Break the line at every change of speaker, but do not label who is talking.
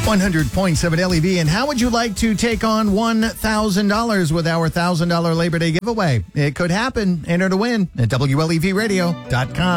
100.7 LEV. And how would you like to take on $1,000 with our $1,000 Labor Day giveaway? It could happen. Enter to win at WLEVradio.com.